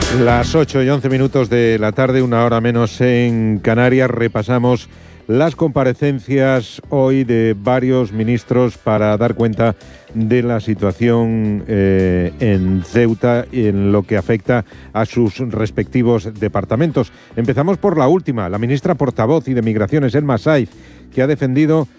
Las 8:11 de la tarde, una hora menos en Canarias. Repasamos las comparecencias hoy de varios ministros para dar cuenta de la situación en Ceuta y en lo que afecta a sus respectivos departamentos. Empezamos por la última, la ministra portavoz y de Migraciones, Elma Saiz, que ha defendido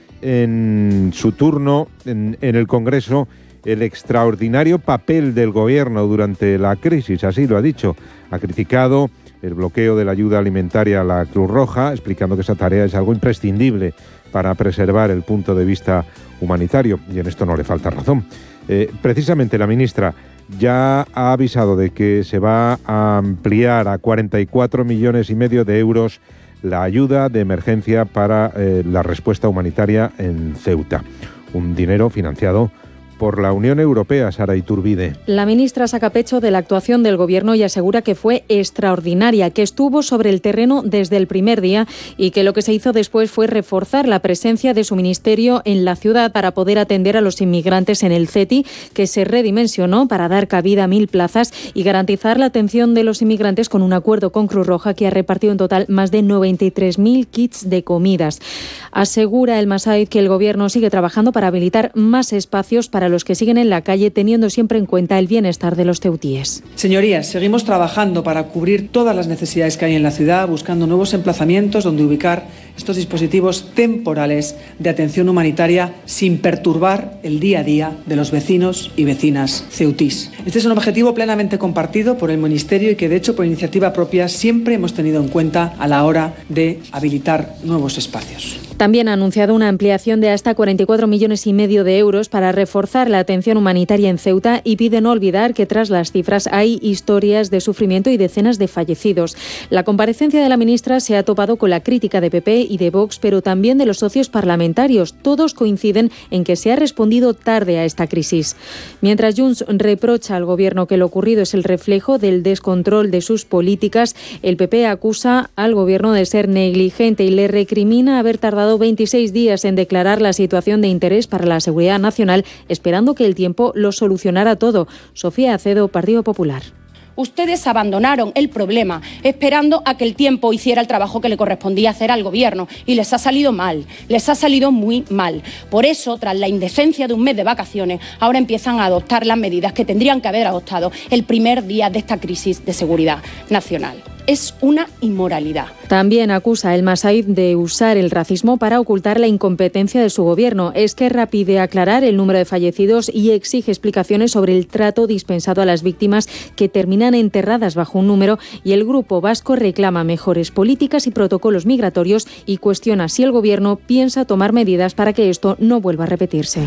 en su turno en el Congreso el extraordinario papel del Gobierno durante la crisis, así lo ha dicho. Ha criticado el bloqueo de la ayuda alimentaria a la Cruz Roja, explicando que esa tarea es algo imprescindible para preservar el punto de vista humanitario, y en esto no le falta razón. Precisamente la ministra ya ha avisado de que se va a ampliar a 44,5 millones de euros la ayuda de emergencia para la respuesta humanitaria en Ceuta. Un dinero financiado por la Unión Europea, Sara Iturbide. La ministra saca pecho de la actuación del Gobierno y asegura que fue extraordinaria, que estuvo sobre el terreno desde el primer día y que lo que se hizo después fue reforzar la presencia de su ministerio en la ciudad para poder atender a los inmigrantes en el CETI, que se redimensionó para dar cabida a 1.000 plazas y garantizar la atención de los inmigrantes con un acuerdo con Cruz Roja, que ha repartido en total más de 93.000 kits de comidas. Asegura Elma Saiz que el Gobierno sigue trabajando para habilitar más espacios para los que siguen en la calle, teniendo siempre en cuenta el bienestar de los ceutíes. Señorías, seguimos trabajando para cubrir todas las necesidades que hay en la ciudad, buscando nuevos emplazamientos donde ubicar estos dispositivos temporales de atención humanitaria sin perturbar el día a día de los vecinos y vecinas ceutís. Este es un objetivo plenamente compartido por el Ministerio y que, de hecho, por iniciativa propia siempre hemos tenido en cuenta a la hora de habilitar nuevos espacios. También ha anunciado una ampliación de hasta 44,5 millones de euros para reforzar la atención humanitaria en Ceuta y pide no olvidar que tras las cifras hay historias de sufrimiento y decenas de fallecidos. La comparecencia de la ministra se ha topado con la crítica de PP y de Vox, pero también de los socios parlamentarios. Todos coinciden en que se ha respondido tarde a esta crisis. Mientras Junts reprocha al Gobierno que lo ocurrido es el reflejo del descontrol de sus políticas, el PP acusa al Gobierno de ser negligente y le recrimina haber tardado 26 días en declarar la situación de interés para la seguridad nacional, esperando que el tiempo lo solucionara todo. Sofía Acedo, Partido Popular. Ustedes abandonaron el problema esperando a que el tiempo hiciera el trabajo que le correspondía hacer al Gobierno y les ha salido mal, les ha salido muy mal. Por eso, tras la indecencia de un mes de vacaciones, ahora empiezan a adoptar las medidas que tendrían que haber adoptado el primer día de esta crisis de seguridad nacional. Es una inmoralidad. También acusa Elma Saiz de usar el racismo para ocultar la incompetencia de su Gobierno. Esquerra pide aclarar el número de fallecidos y exige explicaciones sobre el trato dispensado a las víctimas que terminan enterradas bajo un número, y el Grupo Vasco reclama mejores políticas y protocolos migratorios y cuestiona si el Gobierno piensa tomar medidas para que esto no vuelva a repetirse.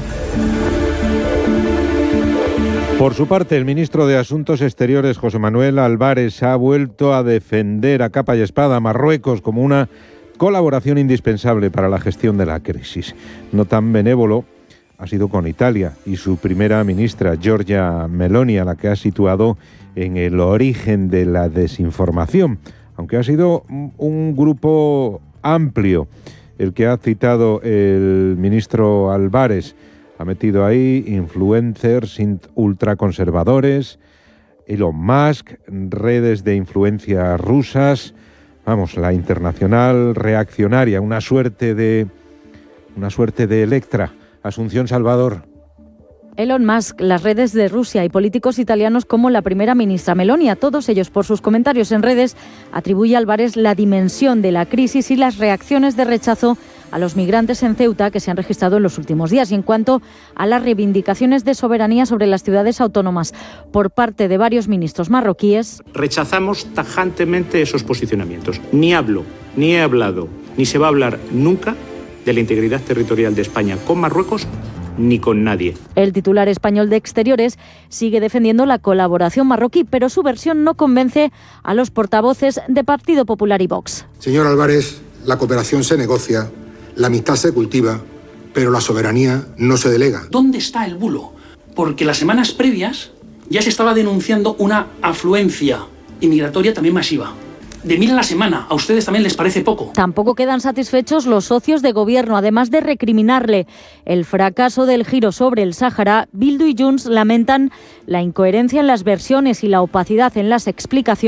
Por su parte, el ministro de Asuntos Exteriores, José Manuel Álvarez, ha vuelto a defender a capa y espada a Marruecos como una colaboración indispensable para la gestión de la crisis. No tan benévolo ha sido con Italia y su primera ministra, Giorgia Meloni, a la que ha situado en el origen de la desinformación, aunque ha sido un grupo amplio el que ha citado el ministro Álvarez. Ha metido ahí influencers ultraconservadores, Elon Musk, redes de influencia rusas, vamos, la internacional reaccionaria, una suerte de Electra. Asunción Salvador. Elon Musk, las redes de Rusia y políticos italianos como la primera ministra Meloni, a todos ellos por sus comentarios en redes, atribuye a Álvarez la dimensión de la crisis y las reacciones de rechazo a los migrantes en Ceuta que se han registrado en los últimos días. Y en cuanto a las reivindicaciones de soberanía sobre las ciudades autónomas por parte de varios ministros marroquíes, rechazamos tajantemente esos posicionamientos. Ni hablo, ni he hablado, ni se va a hablar nunca de la integridad territorial de España con Marruecos ni con nadie. El titular español de Exteriores sigue defendiendo la colaboración marroquí, pero su versión no convence a los portavoces de Partido Popular y Vox. Señor Álvarez, la cooperación se negocia, la amistad se cultiva, pero la soberanía no se delega. ¿Dónde está el bulo? Porque las semanas previas ya se estaba denunciando una afluencia inmigratoria también masiva. De 1.000 a la semana, ¿a ustedes también les parece poco? Tampoco quedan satisfechos los socios de gobierno. Además de recriminarle el fracaso del giro sobre el Sáhara, Bildu y Junts lamentan la incoherencia en las versiones y la opacidad en las explicaciones